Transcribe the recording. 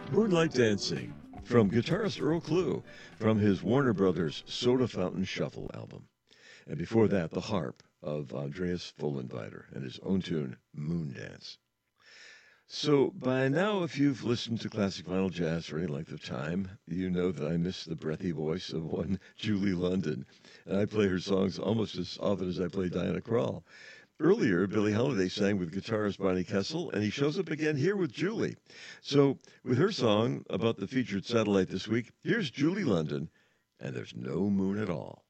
Moonlight Dancing from guitarist Earl Klugh from his Warner Brothers Soda Fountain Shuffle album. And before that, The Harp of Andreas Vollenweider and his own tune, Moon Dance. So by now, if you've listened to classic vinyl jazz for any length of time, you know that I miss the breathy voice of one Julie London. And I play her songs almost as often as I play Diana Krall. Earlier, Billie Holiday sang with guitarist Barney Kessel, and he shows up again here with Julie. So, with her song about the featured satellite this week, here's Julie London, and There's No Moon at All.